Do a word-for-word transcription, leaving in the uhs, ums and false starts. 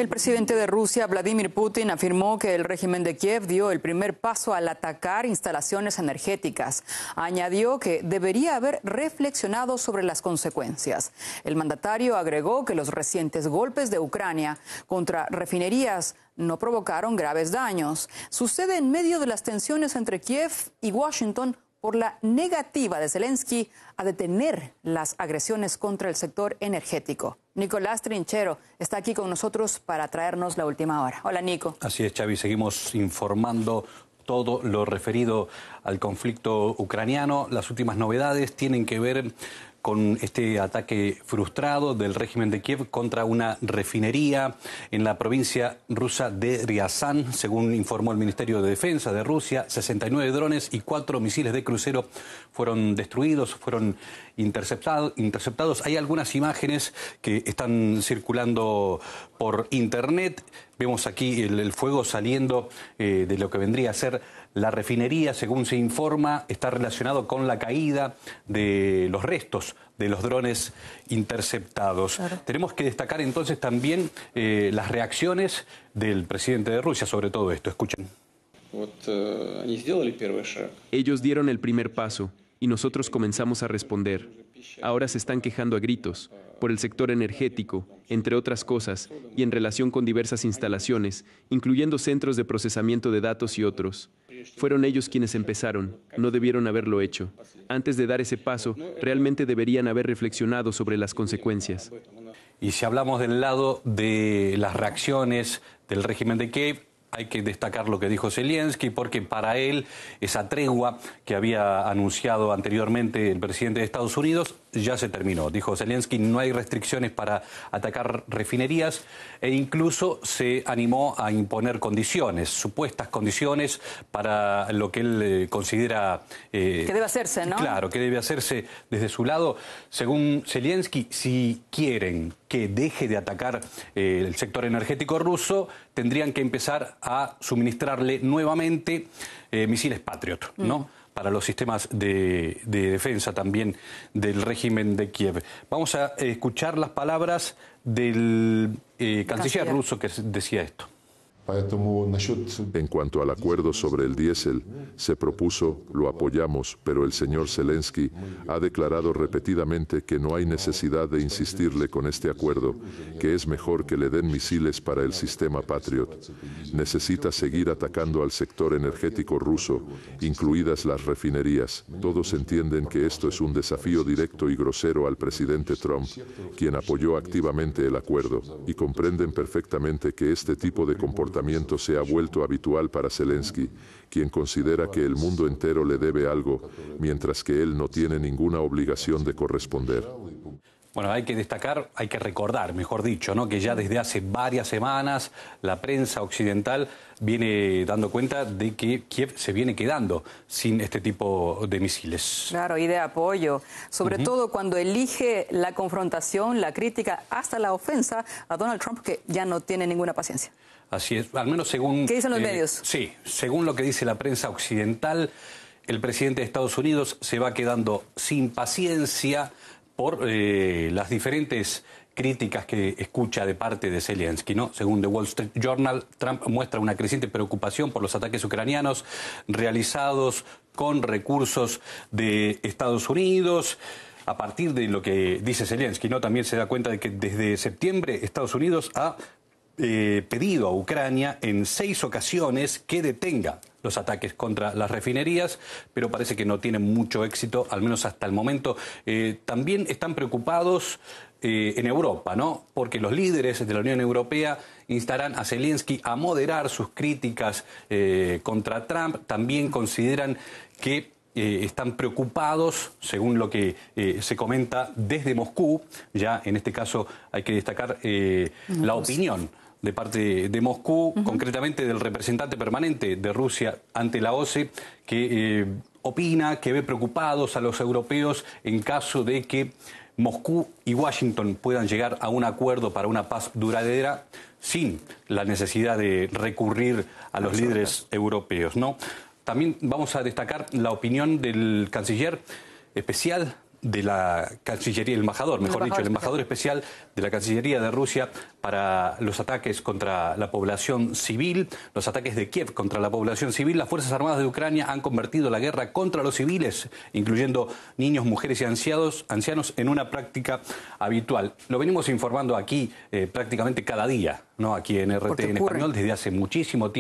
El presidente de Rusia, Vladimir Putin, afirmó que el régimen de Kiev dio el primer paso al atacar instalaciones energéticas. Añadió que debería haber reflexionado sobre las consecuencias. El mandatario agregó que los recientes golpes de Ucrania contra refinerías no provocaron graves daños. Sucede en medio de las tensiones entre Kiev y Washington por la negativa de Zelensky a detener las agresiones contra el sector energético. Nicolás Trinchero está aquí con nosotros para traernos la última hora. Hola, Nico. Así es, Xavi. Seguimos informando todo lo referido al conflicto ucraniano. Las últimas novedades tienen que ver con este ataque frustrado del régimen de Kiev contra una refinería en la provincia rusa de Ryazán. Según informó el Ministerio de Defensa de Rusia, sesenta y nueve drones y cuatro misiles de crucero fueron destruidos, fueron interceptado, interceptados. Hay algunas imágenes que están circulando por internet. Vemos aquí el, el fuego saliendo eh, de lo que vendría a ser la refinería. Según se informa, está relacionado con la caída de los restos de los drones interceptados. Claro. Tenemos que destacar entonces también eh, las reacciones del presidente de Rusia sobre todo esto. Escuchen. Ellos dieron el primer paso y nosotros comenzamos a responder. Ahora se están quejando a gritos por el sector energético, entre otras cosas, y en relación con diversas instalaciones, incluyendo centros de procesamiento de datos y otros. Fueron ellos quienes empezaron, no debieron haberlo hecho. Antes de dar ese paso, realmente deberían haber reflexionado sobre las consecuencias. Y si hablamos del lado de las reacciones del régimen de Kiev, hay que destacar lo que dijo Zelensky, porque para él esa tregua que había anunciado anteriormente el presidente de Estados Unidos ya se terminó. Dijo Zelensky, no hay restricciones para atacar refinerías e incluso se animó a imponer condiciones, supuestas condiciones para lo que él eh, considera... Eh, que debe hacerse, ¿no? Claro, que debe hacerse desde su lado. Según Zelensky, si quieren que deje de atacar eh, el sector energético ruso, tendrían que empezar a suministrarle nuevamente eh, misiles Patriot, ¿no? Mm. Para los sistemas de, de defensa también del régimen de Kiev. Vamos a eh, escuchar las palabras del eh, canciller ruso que decía esto. En cuanto al acuerdo sobre el diésel, se propuso, lo apoyamos, pero el señor Zelensky ha declarado repetidamente que no hay necesidad de insistirle con este acuerdo, que es mejor que le den misiles para el sistema Patriot. Necesita seguir atacando al sector energético ruso, incluidas las refinerías. Todos entienden que esto es un desafío directo y grosero al presidente Trump, quien apoyó activamente el acuerdo, y comprenden perfectamente que este tipo de comportamiento se ha vuelto habitual para Zelensky, quien considera que el mundo entero le debe algo, mientras que él no tiene ninguna obligación de corresponder. Bueno, hay que destacar, hay que recordar, mejor dicho, ¿no?, que ya desde hace varias semanas la prensa occidental viene dando cuenta de que Kiev se viene quedando sin este tipo de misiles. Claro, y de apoyo, sobre uh-huh. todo cuando elige la confrontación, la crítica, hasta la ofensa a Donald Trump, que ya no tiene ninguna paciencia. Así es, al menos según... ¿Qué dicen los eh, medios? Sí, según lo que dice la prensa occidental, el presidente de Estados Unidos se va quedando sin paciencia por eh, las diferentes críticas que escucha de parte de Zelensky, ¿no? Según The Wall Street Journal, Trump muestra una creciente preocupación por los ataques ucranianos realizados con recursos de Estados Unidos. A partir de lo que dice Zelensky, ¿no?, también se da cuenta de que desde septiembre Estados Unidos ha eh, pedido a Ucrania en seis ocasiones que detenga los ataques contra las refinerías, pero parece que no tienen mucho éxito, al menos hasta el momento. Eh, también están preocupados eh, en Europa, ¿no?, porque los líderes de la Unión Europea instarán a Zelensky a moderar sus críticas eh, contra Trump. También consideran que Eh, están preocupados, según lo que eh, se comenta desde Moscú. Ya en este caso hay que destacar eh, no, la pues. opinión de parte de Moscú, uh-huh. concretamente del representante permanente de Rusia ante la O C E, que eh, opina, que ve preocupados a los europeos en caso de que Moscú y Washington puedan llegar a un acuerdo para una paz duradera sin la necesidad de recurrir a los líderes europeos, ¿no? También vamos a destacar la opinión del canciller especial de la Cancillería, el embajador, mejor dicho, el embajador especial de la Cancillería de Rusia para los ataques contra la población civil, los ataques de Kiev contra la población civil. Las Fuerzas Armadas de Ucrania han convertido la guerra contra los civiles, incluyendo niños, mujeres y ancianos, ancianos en una práctica habitual. Lo venimos informando aquí eh, prácticamente cada día, ¿no? Aquí en R T en español desde hace muchísimo tiempo.